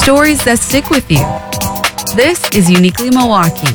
Stories that stick with you. This is Uniquely Milwaukee.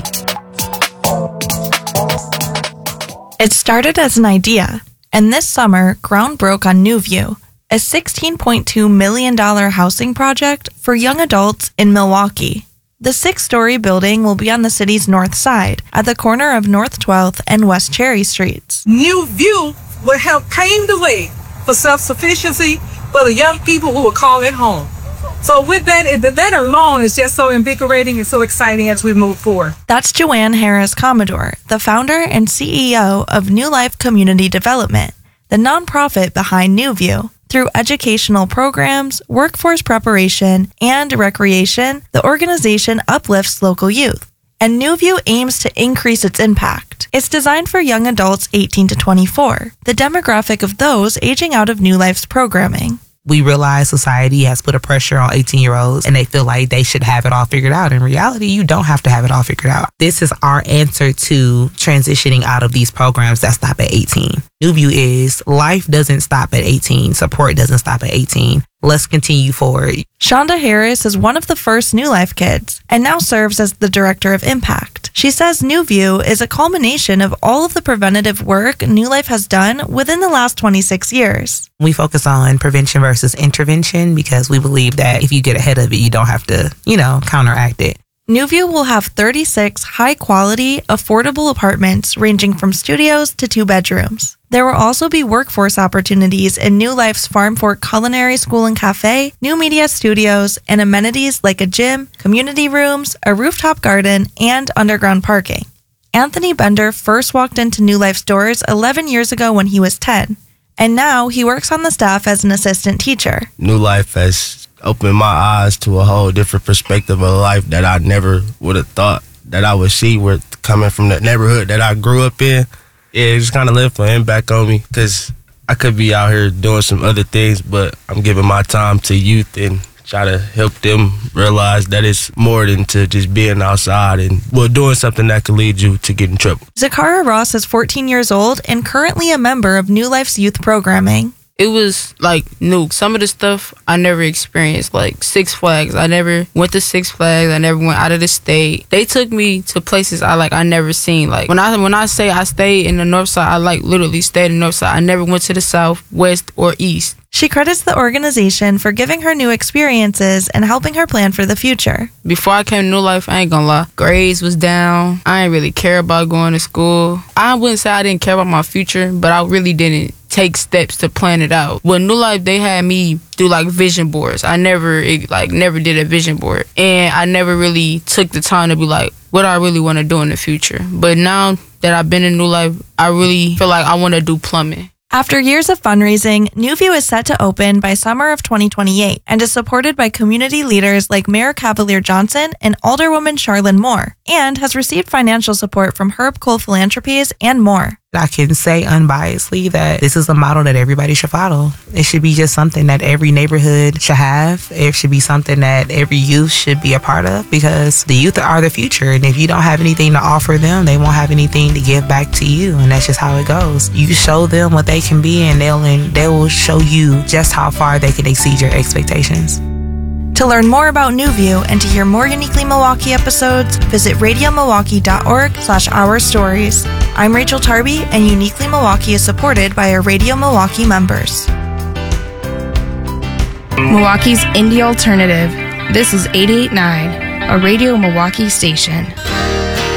It started as an idea, and this summer, ground broke on New View, a $16.2 million housing project for young adults in Milwaukee. The 6-story building will be on the city's north side, at the corner of North 12th and West Cherry Streets. New View will help pave the way for self-sufficiency for the young people who will call it home. So with that alone is just so invigorating and so exciting as we move forward. That's Joanne Harris Commodore, the founder and CEO of New Life Community Development, the nonprofit behind New View. Through educational programs, workforce preparation, and recreation, the organization uplifts local youth. And New View aims to increase its impact. It's designed for young adults 18 to 24, the demographic of those aging out of New Life's programming. We realize society has put a pressure on 18-year-olds and they feel like they should have it all figured out. In reality, you don't have to have it all figured out. This is our answer to transitioning out of these programs that stop at 18. New View is life doesn't stop at 18. Support doesn't stop at 18. Let's continue forward. Shonda Harris is one of the first New Life kids and now serves as the Director of Impact. She says New View is a culmination of all of the preventative work New Life has done within the last 26 years. We focus on prevention versus intervention because we believe that if you get ahead of it, you don't have to, counteract it. New View will have 36 high-quality, affordable apartments ranging from studios to 2 bedrooms. There will also be workforce opportunities in New Life's Farm Fork Culinary School and Cafe, new media studios, and amenities like a gym, community rooms, a rooftop garden, and underground parking. Anthony Bender first walked into New Life's doors 11 years ago when he was 10, and now he works on the staff as an assistant teacher. New Life has opened my eyes to a whole different perspective of life that I never would have thought that I would see. Coming from the neighborhood that I grew up in, it just kind of left an impact on me because I could be out here doing some other things, but I'm giving my time to youth and try to help them realize that it's more than to just being outside and doing something that could lead you to get in trouble. Zakara Ross is 14 years old and currently a member of New Life's youth programming. It was new. Some of the stuff I never experienced, like Six Flags. I never went to Six Flags. I never went out of the state. They took me to places I never seen. Like when I say I stayed in the north side, I literally stayed in the north side. I never went to the south, west, or east. She credits the organization for giving her new experiences and helping her plan for the future. Before I came to New Life, I ain't gonna lie, grades was down. I didn't really care about going to school. I wouldn't say I didn't care about my future, but I really didn't take steps to plan it out. With New Life, they had me do vision boards. I never did a vision board, and I never really took the time to be what I really want to do in the future. But now that I've been in New Life, I really feel like I want to do plumbing. After years of fundraising, New View is set to open by summer of 2028 and is supported by community leaders like Mayor Cavalier Johnson and Alderwoman Charlene Moore, and has received financial support from Herb Cole Philanthropies and more. I can say unbiasedly that this is a model that everybody should follow. It should be just something that every neighborhood should have. It should be something that every youth should be a part of because the youth are the future. And if you don't have anything to offer them, they won't have anything to give back to you. And that's just how it goes. You show them what they can be and they will show you just how far they can exceed your expectations. To learn more about New View and to hear more Uniquely Milwaukee episodes, visit radiomilwaukee.org/ourstories. I'm Rachel Tarby, and Uniquely Milwaukee is supported by our Radio Milwaukee members. Milwaukee's Indie Alternative. This is 88.9, a Radio Milwaukee station.